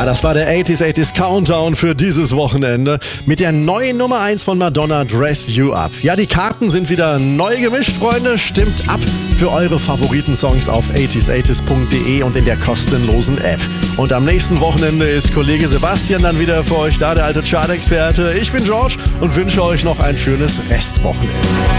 Ja, das war der 80s Countdown für dieses Wochenende mit der neuen Nummer 1 von Madonna, Dress You Up. Ja, die Karten sind wieder neu gemischt, Freunde. Stimmt ab für eure Favoriten-Songs auf 80s80s.de und in der kostenlosen App. Und am nächsten Wochenende ist Kollege Sebastian dann wieder für euch da, der alte Chart-Experte. Ich bin George und wünsche euch noch ein schönes Restwochenende.